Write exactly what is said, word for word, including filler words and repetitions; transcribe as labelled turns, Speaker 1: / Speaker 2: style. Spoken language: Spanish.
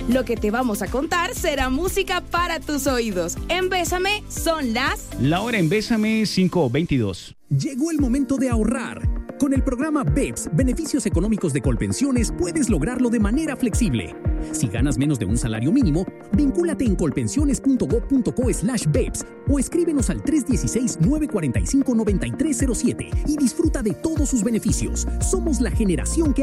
Speaker 1: Lo que te vamos a contar será música para tus oídos. En Bésame son las...
Speaker 2: La hora en Bésame cinco veintidós.
Speaker 3: Llegó el momento de ahorrar. Con el programa B E P S, Beneficios Económicos de Colpensiones, puedes lograrlo de manera flexible. Si ganas menos de un salario mínimo, vincúlate en colpensiones.gov.co slash BEPS o escríbenos al tres uno seis, nueve cuatro cinco, nueve tres cero siete y disfruta de todos sus beneficios. Somos la generación que